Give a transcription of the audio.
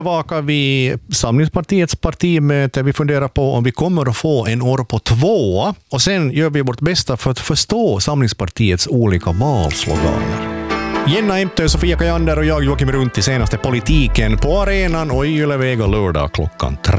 vakar vi Samlingspartiets partimöte. Vi funderar på om vi kommer att få en år på 2. Och sen gör vi vårt bästa för att förstå Samlingspartiets olika valsloganer. Jenna Emtö, Sofia Kajander och jag Joakim Runt i senaste politiken på Arenan och i Yle Vega lördag 3.